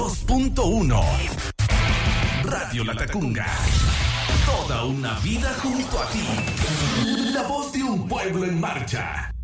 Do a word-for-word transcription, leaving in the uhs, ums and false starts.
dos punto uno. Radio Latacunga. Toda una vida junto a ti. La voz de un pueblo en marcha.